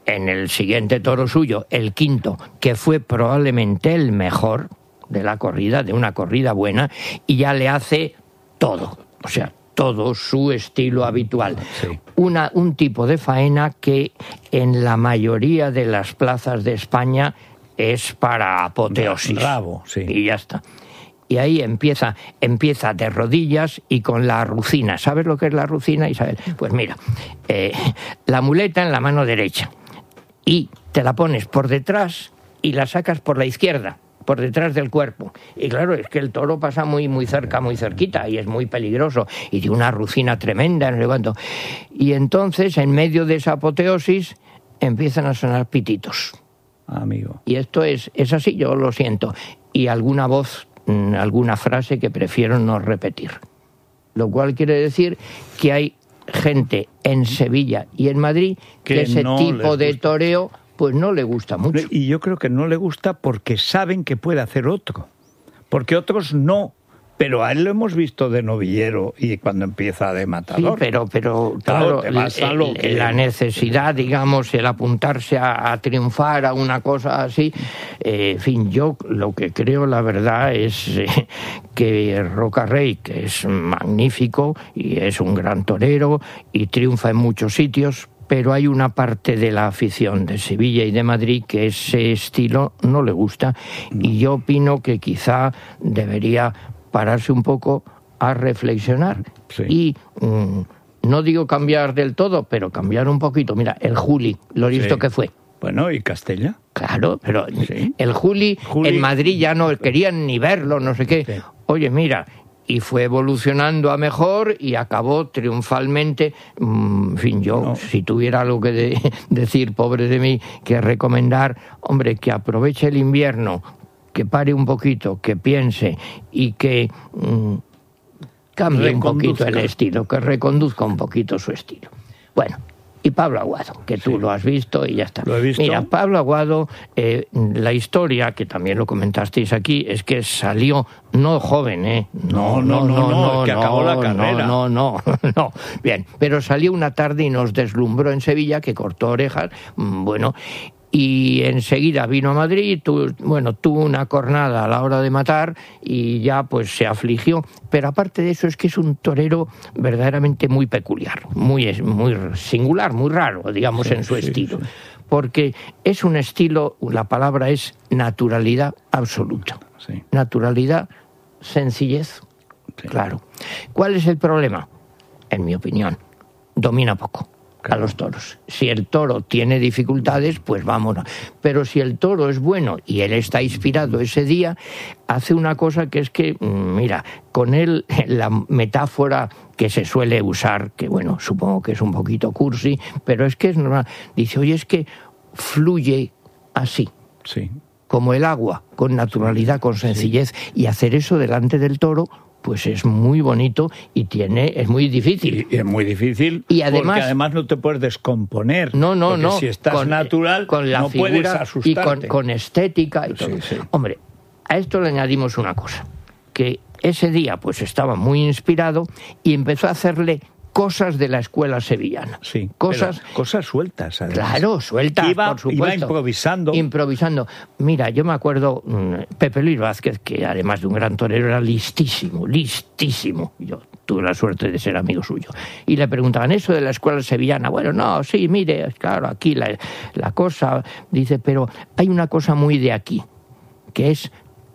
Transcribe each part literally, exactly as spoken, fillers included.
en el siguiente toro suyo, el quinto, que fue probablemente el mejor de la corrida, de una corrida buena, y ya le hace todo, o sea, todo su estilo habitual. Sí. Una, un tipo de faena que en la mayoría de las plazas de España es para apoteosis. Bravo, sí. Y ya está. Y ahí empieza, empieza de rodillas y con la rucina. ¿Sabes lo que es la rucina, Isabel? Pues mira, eh, la muleta en la mano derecha y te la pones por detrás y la sacas por la izquierda, por detrás del cuerpo. Y claro, es que el toro pasa muy muy cerca, muy cerquita, y es muy peligroso, y de una rucina tremenda, no sé cuánto. Y entonces, en medio de esa apoteosis, empiezan a sonar pititos. Amigo. Y esto es, es así, yo lo siento. Y alguna voz, alguna frase que prefiero no repetir. Lo cual quiere decir que hay gente en Sevilla y en Madrid que, que ese no tipo de toreo pues no le gusta mucho. Y yo creo que no le gusta porque saben que puede hacer otro. Porque otros no. Pero a él lo hemos visto de novillero y cuando empieza de matador. Sí, pero, pero claro, claro el, el, que... la necesidad, digamos, el apuntarse a, a triunfar a una cosa así. Eh, en fin, yo lo que creo, la verdad, es eh, que Roca Rey, que es magnífico y es un gran torero y triunfa en muchos sitios, pero hay una parte de la afición de Sevilla y de Madrid que ese estilo no le gusta, y yo opino que quizá debería pararse un poco a reflexionar. Sí. Y mmm, no digo cambiar del todo, pero cambiar un poquito. Mira, el Juli, lo listo sí. que fue. Bueno, ¿y Castella? Claro, pero sí. el Juli, Juli en Madrid ya no querían ni verlo, no sé qué. Sí. Oye, mira... Y fue evolucionando a mejor y acabó triunfalmente. En fin, yo, no. si tuviera algo que de, decir, pobre de mí, que recomendar, hombre, que aproveche el invierno, que pare un poquito, que piense y que mmm, cambie un poquito el estilo, que reconduzca un poquito su estilo. Bueno, y Pablo Aguado, que tú sí. lo has visto y ya está. ¿Lo he visto? Mira, Pablo Aguado, eh, la historia, que también lo comentasteis aquí, es que salió no joven, ¿eh? No, no, no, no, no, no que no, acabó la carrera. No, no, no, no. Bien, pero salió una tarde y nos deslumbró en Sevilla, que cortó orejas, bueno... Y enseguida vino a Madrid, tu, bueno, tuvo una cornada a la hora de matar y ya pues se afligió. Pero aparte de eso es que es un torero verdaderamente muy peculiar, muy, muy singular, muy raro, digamos, sí, en su sí, estilo. Sí. Porque es un estilo, la palabra es naturalidad absoluta. Sí. Naturalidad, sencillez, sí. claro. ¿Cuál es el problema? En mi opinión, domina poco a los toros. Si el toro tiene dificultades, pues vámonos. Pero si el toro es bueno y él está inspirado ese día, hace una cosa que es que, mira, con él la metáfora que se suele usar, que bueno, supongo que es un poquito cursi, pero es que es normal. Dice, oye, es que fluye así. Sí. Como el agua, con naturalidad, con sencillez. Sí. Y hacer eso delante del toro, pues es muy bonito y tiene es muy difícil. Y, y es muy difícil y además, porque además no te puedes descomponer. No, no, porque no. si estás con, natural, con la no figura puedes asustarte. Y con, con estética y todo. Sí, sí. Hombre, a esto le añadimos una cosa, que ese día pues estaba muy inspirado y empezó a hacerle cosas de la escuela sevillana. Sí, cosas, cosas sueltas, además. Claro, sueltas, iba, por supuesto. Iba improvisando. Improvisando. Mira, yo me acuerdo, Pepe Luis Vázquez, que además de un gran torero, era listísimo, listísimo. Yo tuve la suerte de ser amigo suyo. Y le preguntaban, ¿eso de la escuela sevillana? Bueno, no, sí, mire, claro, aquí la, la cosa... Dice, pero hay una cosa muy de aquí, que es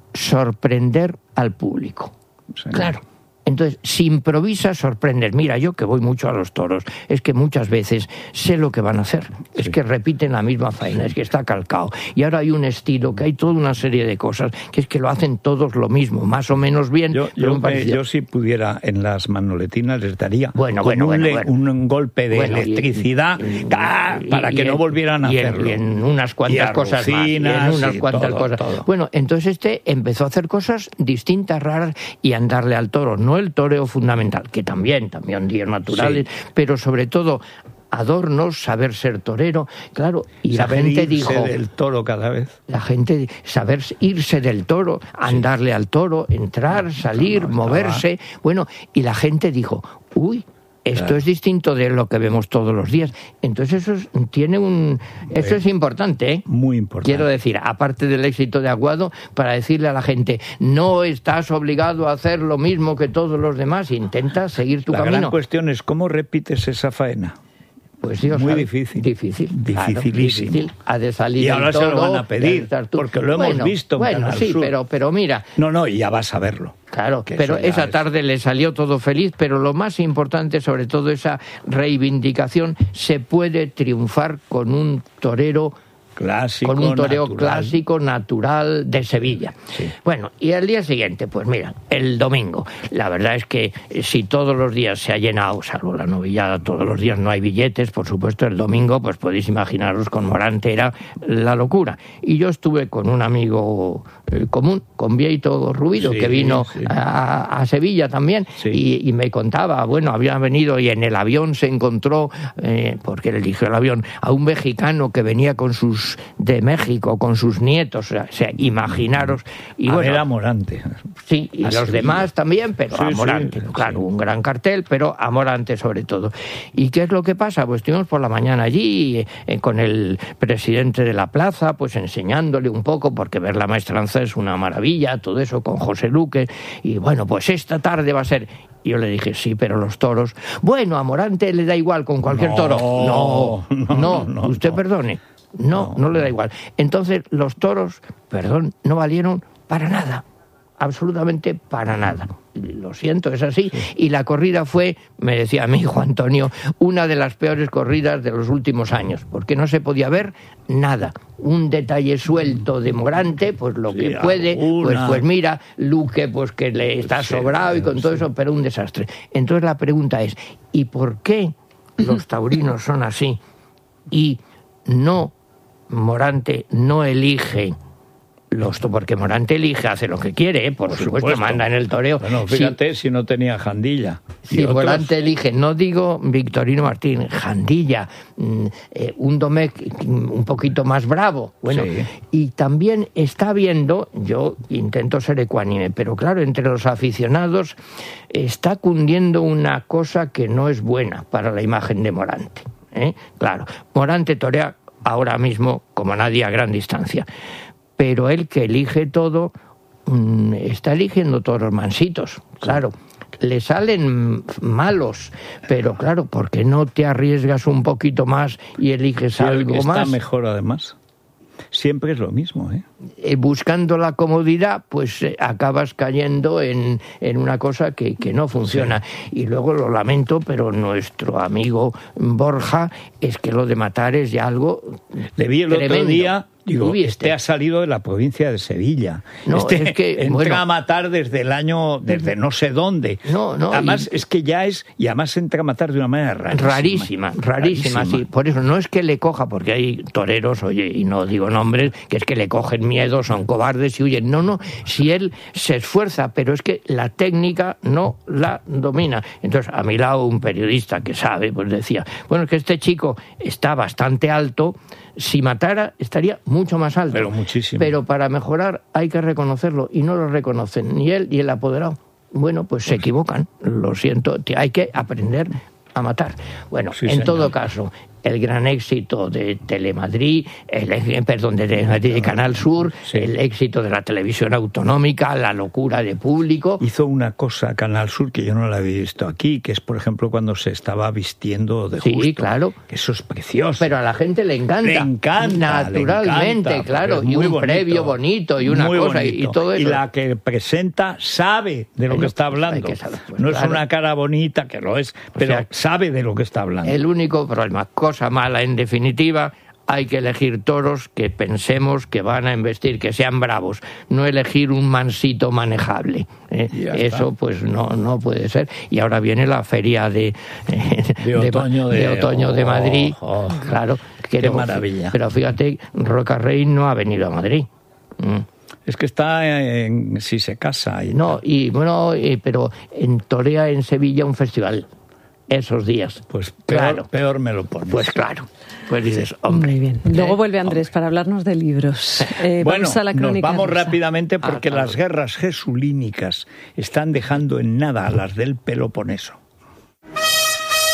sorprender al público. Sí. Claro. Entonces, si improvisas, sorprendes. Mira, yo que voy mucho a los toros, es que muchas veces sé lo que van a hacer. Es sí. que repiten la misma faena, es que está calcado. Y ahora hay un estilo, que hay toda una serie de cosas, que es que lo hacen todos lo mismo, más o menos bien. Yo, yo, me, yo si pudiera, en las manoletinas les daría bueno, con bueno, un, bueno, le, bueno. un golpe de bueno, electricidad y, y, ¡ah! para y, que y, no volvieran a y hacerlo. En, y en unas cuantas cosas más. Y en unas cuantas todo, cosas. Todo. Bueno, entonces este empezó a hacer cosas distintas, raras, y andarle al toro. No el toreo fundamental, que también, también días naturales, sí. pero sobre todo adornos, saber ser torero, claro, y saber la gente irse dijo... del toro cada vez. La gente, saber irse del toro, andarle sí. al toro, entrar, salir, no, no, moverse, estaba... bueno, y la gente dijo, uy, Esto claro. es distinto de lo que vemos todos los días. Entonces eso es, tiene un, eso es importante, ¿eh? Muy importante. Quiero decir, aparte del éxito de Aguado, para decirle a la gente, no estás obligado a hacer lo mismo que todos los demás, intenta seguir tu la camino. La gran cuestión es cómo repites esa faena. Pues Dios muy sabe. difícil, difícil, dificilísimo. Claro, difícil. Ha de salir y ahora el toro, se lo van a pedir, porque lo hemos bueno, visto en bueno, Canal sí, Sur. pero, pero mira. No, no, y ya vas a verlo. Claro, pero esa es... tarde le salió todo feliz, pero lo más importante, sobre todo esa reivindicación, se puede triunfar con un torero clásico, con un toreo natural. clásico, natural, de Sevilla. Sí. Bueno, y al día siguiente, pues mira, el domingo. La verdad es que si todos los días se ha llenado, salvo la novillada, todos los días no hay billetes, por supuesto, el domingo, pues podéis imaginaros, con Morante era la locura. Y yo estuve con un amigo eh, común, con Vieito Rubido, sí, que vino sí. a, a Sevilla también, sí. y, y me contaba, bueno, había venido y en el avión se encontró, eh, porque él eligió el avión, a un mexicano que venía con sus de México con sus nietos, o sea, imaginaros. Y a bueno, ver a Morante. Sí, y a los Sevilla. demás también, pero sí, a Morante, sí, claro, sí. un gran cartel, pero a Morante sobre todo. ¿Y qué es lo que pasa? Pues estuvimos por la mañana allí eh, con el presidente de la plaza, pues enseñándole un poco, porque ver la maestranza es una maravilla, todo eso con José Luque, y bueno, pues esta tarde va a ser... Y yo le dije, sí, pero los toros... Bueno, a Morante le da igual con cualquier no, toro. No, no, no, no, no usted no. perdone. No, no, no le da igual. Entonces, los toros, perdón, no valieron para nada. Absolutamente para nada. Lo siento, es así. Sí. Y la corrida fue, me decía mi hijo Antonio, una de las peores corridas de los últimos años, porque no se podía ver nada. Un detalle suelto de Morante, pues lo sí, que puede, pues, pues mira, Luque, pues que le está sí, sobrado y con sí. todo eso, pero un desastre. Entonces la pregunta es, ¿y por qué los taurinos son así? Y no, Morante no elige... Los, porque Morante elige, hace lo que quiere, ¿eh? por, por supuesto, supuesto, manda en el toreo. Bueno, fíjate si, si no tenía Jandilla. Si otros... Morante elige, no digo Victorino Martín, Jandilla, eh, un Domecq un poquito más bravo. Bueno, sí. Y también está viendo, yo intento ser ecuánime, pero claro, entre los aficionados está cundiendo una cosa que no es buena para la imagen de Morante. ¿eh? Claro, Morante torea ahora mismo como nadie a gran distancia. Pero él que elige todo, mmm, está eligiendo toros mansitos, claro. Le salen malos, pero claro, ¿por qué no te arriesgas un poquito más y eliges sí, algo está más? Está mejor además. Siempre es lo mismo, ¿eh? Eh, buscando la comodidad, pues eh, acabas cayendo en, en una cosa que, que no funciona. Sí. Y luego lo lamento, pero nuestro amigo Borja, es que lo de matar es ya algo Le vi el tremendo. otro día... Digo, este? este ha salido de la provincia de Sevilla. No, este es que, entra bueno, a matar desde el año, desde no sé dónde. No, no. Además, y, es que ya es, y además entra a matar de una manera rarísima. Rarísima, rarísima, rarísima, sí. Por eso no es que le coja, porque hay toreros, oye, y no digo nombres, que es que le cogen miedo, son cobardes y huyen. No, no, si él se esfuerza, pero es que la técnica no la domina. Entonces, a mi lado, un periodista que sabe, pues decía, bueno, es que este chico está bastante alto, si matara estaría mucho más alto. Pero muchísimo. Pero para mejorar hay que reconocerlo y no lo reconocen ni él ni el apoderado. Bueno, pues se equivocan, lo siento, hay que aprender a matar. Bueno, sí, en señor. todo caso, el gran éxito de Telemadrid, el, perdón, de, de, de Canal Sur, sí. El éxito de la televisión autonómica, la locura de público. Hizo una cosa Canal Sur que yo no la había visto aquí, que es, por ejemplo, cuando se estaba vistiendo de sí, justo. Sí, claro. Que eso es precioso. Pero a la gente le encanta. Le encanta. Naturalmente, le encanta, claro. Y un bonito, previo bonito y una cosa y, y todo eso. Y la que presenta sabe de lo pero, que está hablando. Que saber, pues, no claro. es una cara bonita, que lo es, pero o sea, sabe de lo que está hablando. El único problema, cosa mala en definitiva, hay que elegir toros que pensemos que van a embestir, que sean bravos, no elegir un mansito manejable. ¿eh? Eso pues no, no puede ser. Y ahora viene la feria de, de, otoño, de, de, otoño de Madrid. Oh, oh, claro, qué pero, maravilla. Pero fíjate, Roca Rey no ha venido a Madrid. Mm. Es que está en, si se casa. Y no, y bueno, y, pero en torea en Sevilla un festival. Esos días. Pues peor, claro. peor me lo pones. Pues claro. Pues dices, hombre. Muy bien. Luego vuelve Andrés hombre. para hablarnos de libros. Eh, bueno, vamos a la crónica nos vamos rosa. rápidamente porque ah, claro. las guerras jesulínicas están dejando en nada a las del Peloponeso.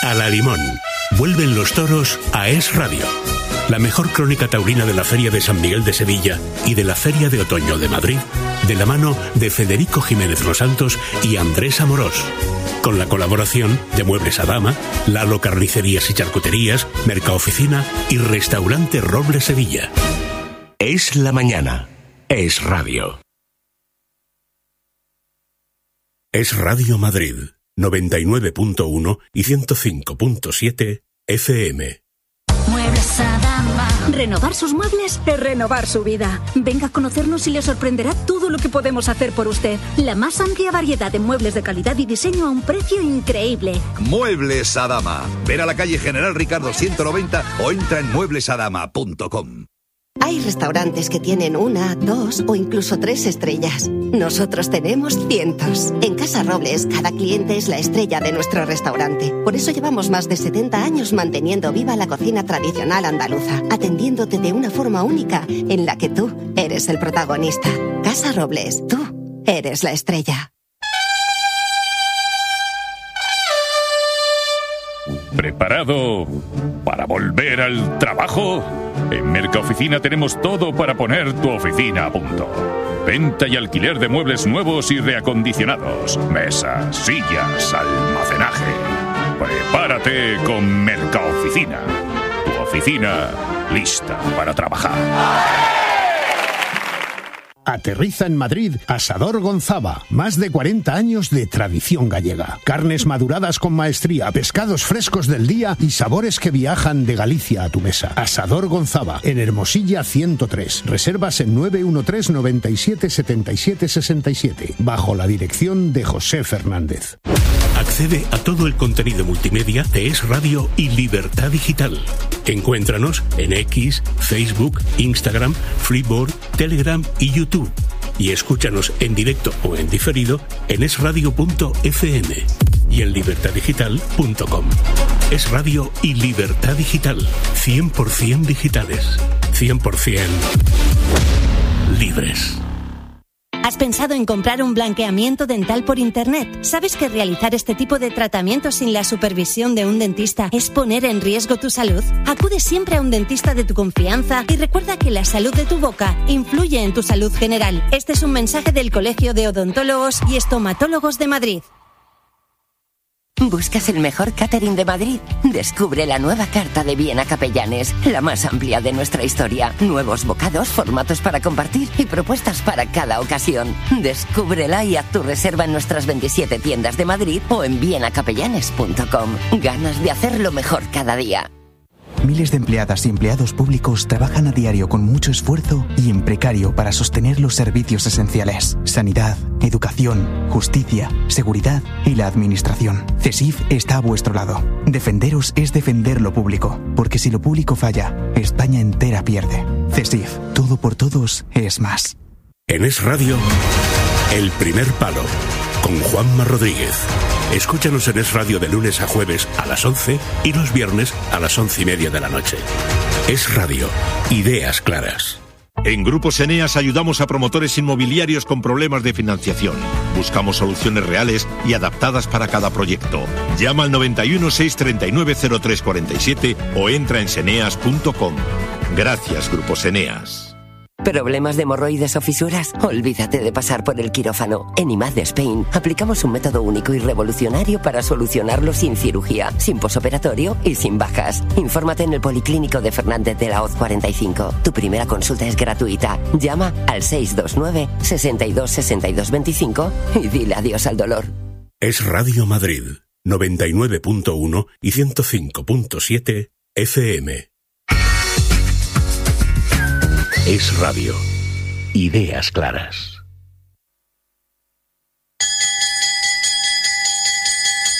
a la limón. Vuelven los toros a Es Radio. La mejor crónica taurina de la Feria de San Miguel de Sevilla y de la Feria de Otoño de Madrid, de la mano de Federico Jiménez Los Santos y Andrés Amorós. Con la colaboración de Muebles Adama, Lalo Carnicerías y Charcuterías, Mercaoficina y Restaurante Roble Sevilla. Es la mañana. Es Radio. Es Radio Madrid, noventa y nueve punto uno y ciento cinco punto siete F M. Muebles Adama. Renovar sus muebles es renovar su vida. Venga a conocernos y le sorprenderá todo lo que podemos hacer por usted. La más amplia variedad de muebles de calidad y diseño a un precio increíble. Muebles Adama. Ven a la calle General Ricardo ciento noventa o entra en muebles adama punto com. Hay restaurantes que tienen una, dos o incluso tres estrellas. Nosotros tenemos cientos. En Casa Robles, cada cliente es la estrella de nuestro restaurante. Por eso llevamos más de setenta años manteniendo viva la cocina tradicional andaluza, atendiéndote de una forma única en la que tú eres el protagonista. Casa Robles, tú eres la estrella. ¿Preparado para volver al trabajo? En Mercaoficina tenemos todo para poner tu oficina a punto. Venta y alquiler de muebles nuevos y reacondicionados. Mesas, sillas, almacenaje. Prepárate con Mercaoficina. Tu oficina lista para trabajar. Aterriza en Madrid Asador Gonzava. Más de cuarenta años de tradición gallega. Carnes maduradas con maestría, pescados frescos del día y sabores que viajan de Galicia a tu mesa. Asador Gonzava, en Hermosilla ciento tres. Reservas en nueve uno tres, noventa y siete, setenta y siete, sesenta y siete. Bajo la dirección de José Fernández. Accede a todo el contenido multimedia de Es Radio y Libertad Digital. Encuéntranos en X, Facebook, Instagram, Freeboard, Telegram y YouTube. Y escúchanos en directo o en diferido en es radio punto efe eme y en libertad digital punto com. Es Radio y Libertad Digital. cien por ciento digitales. cien por ciento libres. ¿Has pensado en comprar un blanqueamiento dental por internet? ¿Sabes que realizar este tipo de tratamientos sin la supervisión de un dentista es poner en riesgo tu salud? Acude siempre a un dentista de tu confianza y recuerda que la salud de tu boca influye en tu salud general. Este es un mensaje del Colegio de Odontólogos y Estomatólogos de Madrid. ¿Buscas el mejor catering de Madrid? Descubre la nueva carta de Viena Capellanes, la más amplia de nuestra historia. Nuevos bocados, formatos para compartir y propuestas para cada ocasión. Descúbrela y haz tu reserva en nuestras veintisiete tiendas de Madrid o en viena capellanes punto com. Ganas de hacerlo mejor cada día. Miles de empleadas y empleados públicos trabajan a diario con mucho esfuerzo y en precario para sostener los servicios esenciales: sanidad, educación, justicia, seguridad y la administración. CESIF está a vuestro lado. Defenderos es defender lo público, porque si lo público falla, España entera pierde. CESIF, todo por todos es más. En Es Radio, El Primer Palo, con Juanma Rodríguez. Escúchanos en Es Radio de lunes a jueves a las once y los viernes a las once y media de la noche. Es Radio, ideas claras. En Grupos Eneas ayudamos a promotores inmobiliarios con problemas de financiación. Buscamos soluciones reales y adaptadas para cada proyecto. Llama al noventa y uno, seiscientos treinta y nueve, cero tres cuarenta y siete o entra en seneas punto com. Gracias, Grupos Eneas. ¿Problemas de hemorroides o fisuras? Olvídate de pasar por el quirófano. En I M A D Spain aplicamos un método único y revolucionario para solucionarlo sin cirugía, sin posoperatorio y sin bajas. Infórmate en el Policlínico de Fernández de la Hoz cuarenta y cinco. Tu primera consulta es gratuita. Llama al seis dos nueve, sesenta y dos, sesenta y dos veinticinco y dile adiós al dolor. Es Radio Madrid, noventa y nueve punto uno y ciento cinco punto siete F M. Es Radio. Ideas claras.